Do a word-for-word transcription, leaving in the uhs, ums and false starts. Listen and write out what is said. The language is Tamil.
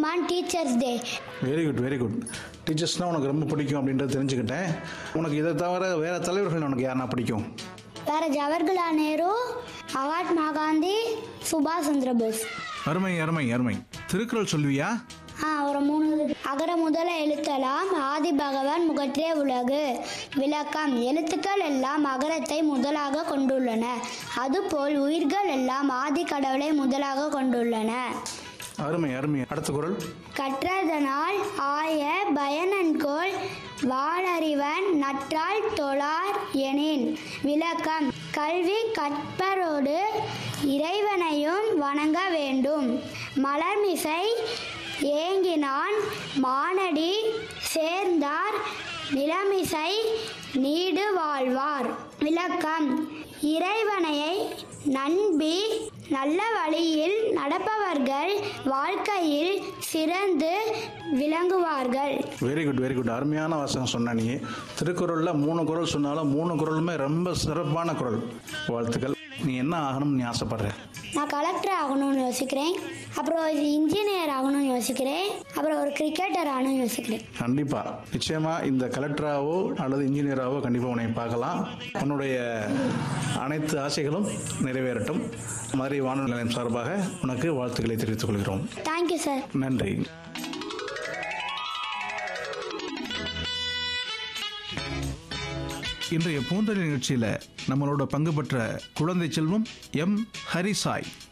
On teachers day. Very good very good. டீச்சர்ஸ்னால் உனக்கு ரொம்ப பிடிக்கும் அப்படின்றத தெரிஞ்சுக்கிட்டேன். உனக்கு இதை தவிர வேறு தலைவர்கள் உனக்கு யாருன்னா பிடிக்கும்? வேற ஜவஹர்லால் நேரு, மகாத்மா காந்தி, சுபாஷ் சந்திர போஸ். அருமை அருமை அருமை. திருக்குறள் சொல்வியா? ஆ ஒரு மூணு. அகர முதல எழுத்தெல்லாம் ஆதி பகவான் முகற்றே உலகு. விளக்கம்: எழுத்துக்கள் எல்லாம் அகரத்தை முதலாக கொண்டுள்ளன. அதுபோல் உயிர்கள் எல்லாம் ஆதி கடவுளை முதலாக கொண்டுள்ளன. அருமை அருமை. அடுத்த குறள். கற்றதனால் ஆய பயனன்கோள் வாளறிவன் நற்றால் தொழார் எனின். விளக்கம்: கல்வி கற்பரோடு இறைவனையும் வணங்க வேண்டும். மலர்மிசை ஏங்கினான் மானடி சேர்ந்தார் நிலமிசை நீடு வாழ்வார். விளக்கம்: இறைவனையை நம்பி நல்ல வழியில் நடப்பவர்கள் வாழ்க்கையில் சிறந்து விளங்குவார்கள். Very good very good. அருமையான வாசகம் சொன்ன நீ. திருக்குறளில் மூணு குறள் சொன்னாலும் மூணு குறளுமே ரொம்ப சிறப்பான குறள். வாழ்த்துக்கள். நீ என்ன ஆகணும்னு நீ ஆசைப்படுற? நான் கலெக்டர் ஆகணும்னு யோசிக்கிறேன். அப்புறம் இன்ஜினியர் ஆகணும்னு யோசிக்கிறேன். அப்புறம் ஒரு கிரிக்கெட்டர் ஆகணும்னு யோசிக்கிறேன். கண்டிப்பா நிச்சயமா இந்த கலெக்டராவோ அல்லது இன்ஜினியராவோ கண்டிப்பாக உன்னை பார்க்கலாம். உன்னுடைய அனைத்து ஆசைகளும் நிறைவேறட்டும். மதுரை வானொலி நிலையம் சார்பாக உனக்கு வாழ்த்துக்களை தெரிவித்துக் கொள்கிறோம். Thank you sir. நன்றி. இன்றைய பூந்தொழில் நிகழ்ச்சியில் நம்மளோட பங்கு பெற்ற குழந்தை செல்வம் எம் ஹரிசாய்.